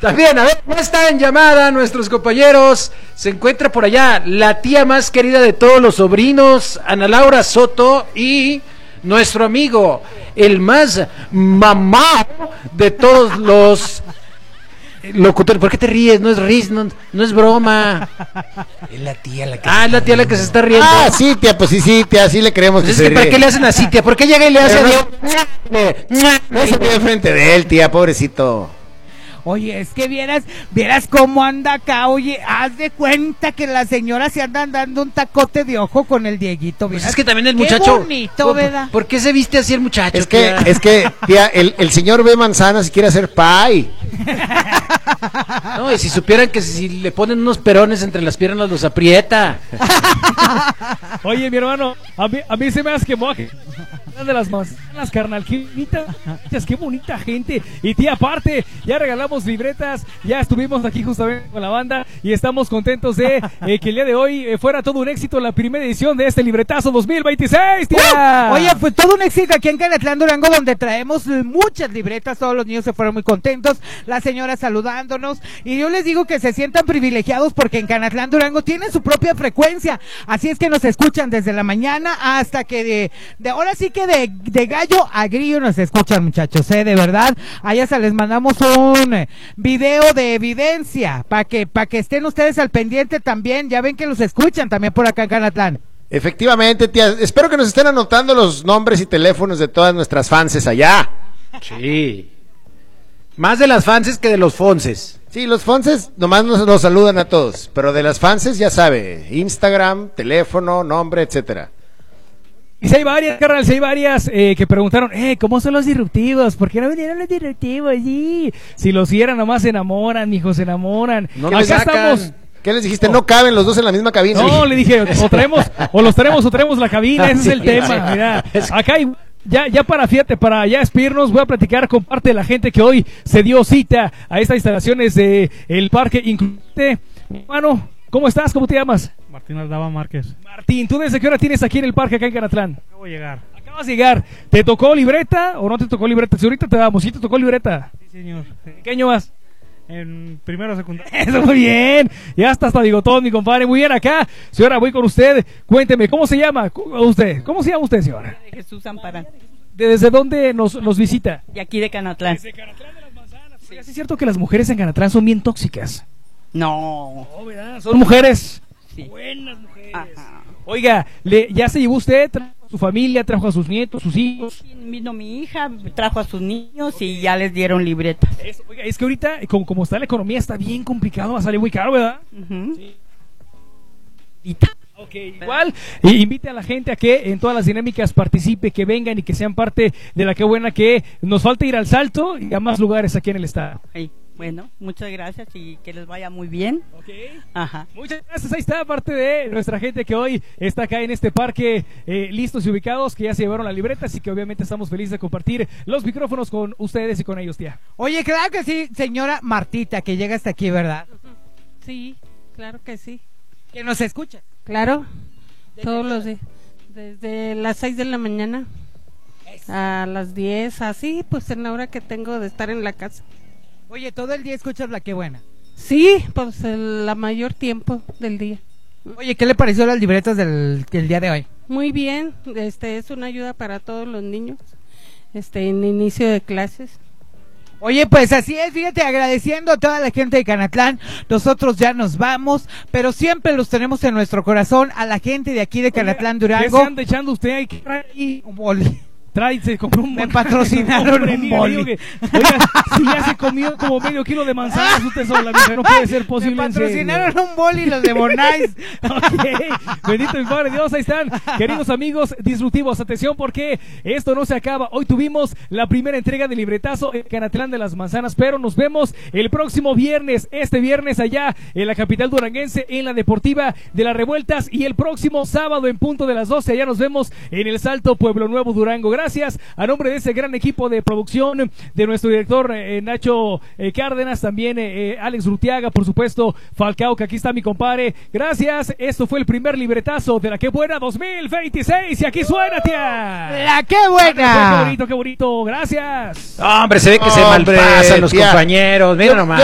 También, a ver, ya está en llamada nuestros compañeros. Se encuentra por allá la tía más querida de todos los sobrinos, Ana Laura Soto, y nuestro amigo, el más mamá de todos los locutores. ¿Por qué te ríes? No es no es broma. Es la tía la que... Ah, es la tía la que se está riendo. Ah, sí, tía, pues sí, tía, sí le creemos Pues que es se que ¿para ríe. qué le hacen así, tía? ¿Por qué llega y le hace No se ríe enfrente de él, tía, pobrecito. Oye, es que vieras cómo anda acá. Oye, haz de cuenta que la señora se anda dando un tacote de ojo con el Dieguito. Pues ¿verdad? es que también el Qué muchacho. bonito, ¿verdad? ¿Por qué se viste así el muchacho? Es que, tía? tía, el señor ve manzanas y quiere hacer pie. No, y si supieran que si le ponen unos perones entre las piernas los aprieta. Oye, mi hermano, a mí se me hace que de las manzanas, carnal, qué bonita gente. Y tía, aparte, ya regalamos libretas, ya estuvimos aquí justamente con la banda y estamos contentos de que el día de hoy fuera todo un éxito la primera edición de este libretazo 2026, tía. Oye, fue todo un éxito aquí en Canatlán, Durango, donde traemos muchas libretas. Todos los niños se fueron muy contentos, la señora saludándonos, y yo les digo que se sientan privilegiados porque en Canatlán, Durango tienen su propia frecuencia, así es que nos escuchan desde la mañana hasta que de ahora sí que de gallo a grillo nos escuchan, muchachos, de verdad. Allá se les mandamos un video de evidencia para que estén ustedes al pendiente también. Ya ven que los escuchan también por acá en Canatlán. Efectivamente, tía, espero que nos estén anotando los nombres y teléfonos de todas nuestras fanses allá. Sí. Más de las fanses que de los fonses. Sí, los fanses nomás nos saludan a todos, pero de las fanses ya sabe, Instagram, teléfono, nombre, etcétera. Y si hay varias, carnal, si hay varias que preguntaron, ¿cómo son los disruptivos? ¿Por qué no vinieron los disruptivos? Sí. Si los hicieran nomás se enamoran, mijos, se enamoran. No acá nos sacan. estamos. ¿Qué les dijiste? No caben los dos en la misma cabina. No, le dije, o los traemos la cabina, ese es el tema. Mira, acá hay, ya para ya despedirnos, voy a platicar con parte de la gente que hoy se dio cita a estas instalaciones de el Parque Incluyente. Hermano, ¿cómo estás? ¿Cómo te llamas? Martín Aldaba Márquez. Martín, ¿tú desde qué hora tienes aquí en el parque, acá en Canatlán? Acabo de llegar. Acabas de llegar. ¿Te tocó libreta o no te tocó libreta? Si ahorita te damos, ¿sí te tocó libreta? Sí, señor. ¿En qué año vas? En primero o secundario. Eso, muy bien. Ya hasta bigotón, mi compadre. Muy bien, acá. Señora, voy con usted. Cuénteme, ¿cómo se llama usted? ¿Cómo se llama usted, señora? Jesús Amparán. ¿Desde dónde nos visita? Y aquí de Canatlán. Desde Canatlán de las Manzanas. Sí. ¿Es cierto que las mujeres en Canatlán son bien tóxicas? No. No, ¿verdad? Son mujeres. Sí. Buenas mujeres. Ajá. Oiga, ¿ya se llevó usted? ¿Trajo a su familia? ¿Trajo a sus nietos, sus hijos? Vino mi hija, trajo a sus niños y ya les dieron libretas. Oiga, es que ahorita, como está la economía, está bien complicado, va a salir muy caro, ¿verdad? Uh-huh. Sí. Ok, igual, invite a la gente a que en todas las dinámicas participe, que vengan y que sean parte de la que buena que nos falta ir al Salto y a más lugares aquí en el estado. Sí. Bueno, muchas gracias y que les vaya muy bien. Okay. Ajá. Muchas gracias, ahí está parte de nuestra gente que hoy está acá en este parque, listos y ubicados, que ya se llevaron la libreta, así que obviamente estamos felices de compartir los micrófonos con ustedes y con ellos, tía. Oye, claro que sí, señora Martita, que llega hasta aquí, ¿verdad? Sí, claro que sí. Que nos escucha. Claro, todos los días. Desde las 6 de la mañana a las 10, así, pues en la hora que tengo de estar en la casa. Oye, todo el día escuchas la que buena. Sí, pues la mayor tiempo del día. Oye, ¿qué le pareció las libretas del día de hoy? Muy bien, es una ayuda para todos los niños, en inicio de clases. Oye, pues así es, fíjate, agradeciendo a toda la gente de Canatlán, nosotros ya nos vamos, pero siempre los tenemos en nuestro corazón, a la gente de aquí de Canatlán, Durango. ¿Qué se anda echando usted ahí? Un boli. Se compró un Me patrocinaron un boli. Oiga, si ya se comió como medio kilo de manzanas usted sola, no puede ser posible. Me patrocinaron un boli los de Bonais. Ok, bendito mi Padre Dios, ahí están, queridos amigos disruptivos, atención porque esto no se acaba. Hoy tuvimos la primera entrega de libretazo en Canatlán de las Manzanas, pero nos vemos el próximo viernes, este viernes allá en la capital duranguense, en la Deportiva de las Revueltas, y el próximo sábado en punto de las 12, allá nos vemos en el Salto, Pueblo Nuevo, Durango. Gracias a nombre de ese gran equipo de producción, de nuestro director Nacho Cárdenas, también Alex Rutiaga, por supuesto, Falcao, que aquí está mi compadre. Gracias, esto fue el primer libretazo de la Que Buena 2026 y aquí suena, tía. La Que Buena. Qué bonito, gracias. Hombre, se ve que se malpasan los compañeros, mira nomás.